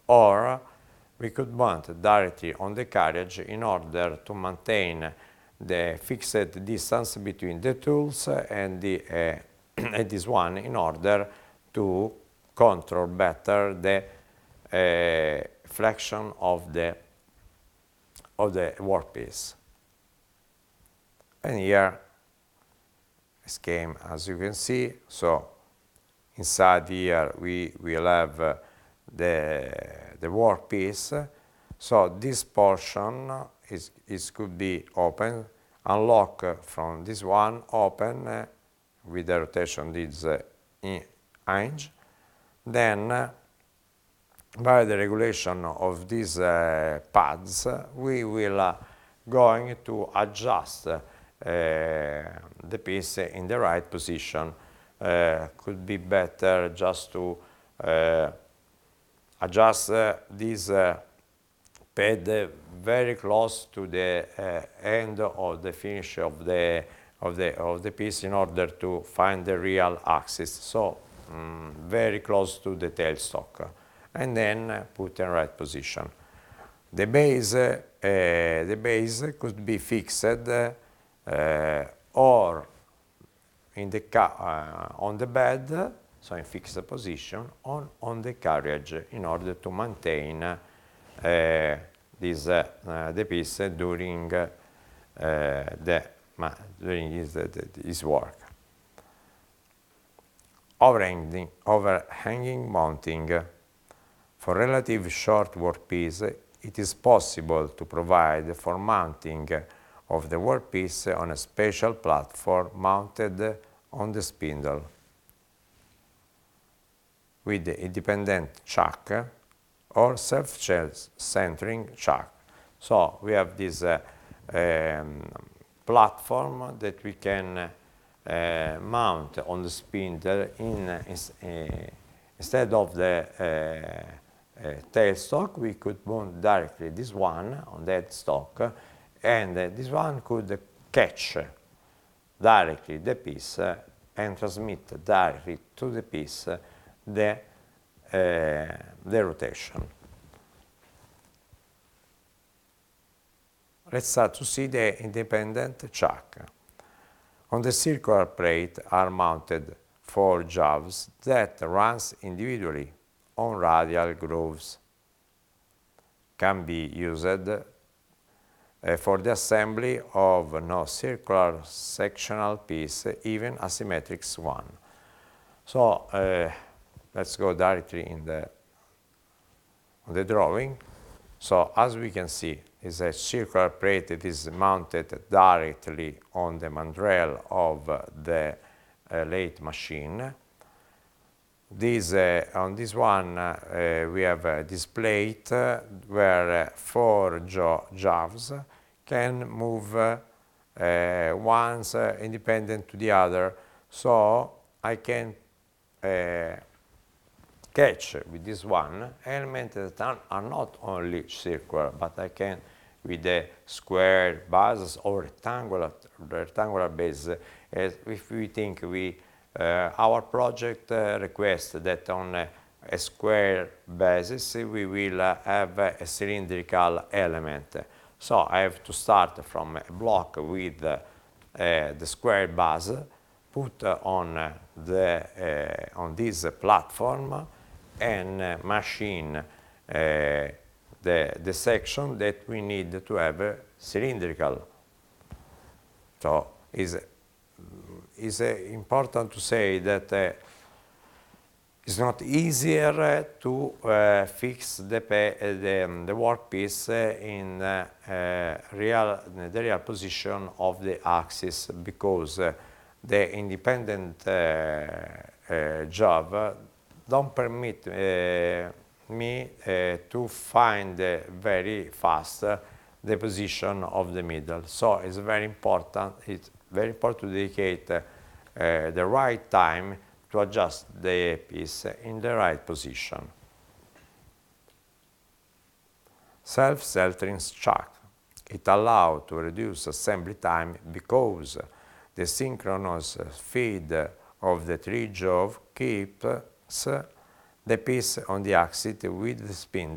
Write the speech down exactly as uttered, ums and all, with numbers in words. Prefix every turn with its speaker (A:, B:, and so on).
A: or we could mount directly on the carriage in order to maintain the fixed distance between the tools and, the, uh, and this one in order to control better the uh, flexion of the, of the workpiece. And here a scheme, as you can see. So inside here we will have uh, the, the workpiece. So this portion is, is could be open, unlock from this one, open uh, with the rotation this uh, hinge. Then uh, by the regulation of these uh, pads, we will uh, going to adjust uh, the piece in the right position. Uh, could be better just to uh, adjust uh, this uh, pad very close to the uh, end of the finish of the of the of the piece in order to find the real axis. So um, very close to the tailstock, and then uh, put in right position. The base uh, the base could be fixed uh, or in the ca uh, on the bed, so in fixed position, on on the carriage in order to maintain uh, this uh, uh, the piece during uh, the during his, uh, his work. Overhanging, overhanging mounting. For relative short workpiece, it is possible to provide for mounting of the workpiece on a special platform mounted on the spindle with the independent chuck or self-centering chuck. So we have this uh, um, platform that we can uh, mount on the spindle in, uh, instead of the uh, uh, tailstock. We could mount directly this one on that stock, and uh, this one could catch directly the piece uh, and transmit directly to the piece uh, the, uh, the rotation. Let's start to see the independent chuck. On the circular plate are mounted four jobs that runs individually on radial grooves. Can be used uh, for the assembly of no circular sectional piece, even asymmetric one. So uh, let's go directly in the, on the drawing. So as we can see, is a circular plate that is mounted directly on the mandrel of uh, the uh, lathe machine. This, uh, on this one, uh, we have uh, this plate uh, where uh, four jo jobs can move uh, uh, one's uh, independent to the other. So I can uh, catch with this one elements that are, are not only circular, but I can with the square bases or rectangular rectangular base. As if we think we uh, our project uh, requests that on a, a square basis we will uh, have a cylindrical element. So I have to start from a block with uh, uh, the square base, put uh, on uh, the uh, on this uh, platform, and uh, machine uh, the, the section that we need to have uh, cylindrical. So it's, it's uh, important to say that uh, it's not easier uh, to uh, fix the, uh, the, um, the workpiece uh, in uh, uh, real, the real position of the axis, because uh, the independent uh, uh, job uh, don't permit uh, me uh, to find uh, very fast uh, the position of the middle. So it's very important, it's very important to dedicate uh, uh, the right time to adjust the piece in the right position. Self-centering chuck. It allows to reduce assembly time because the synchronous feed of the three jaws keeps the piece on the axis with the spindle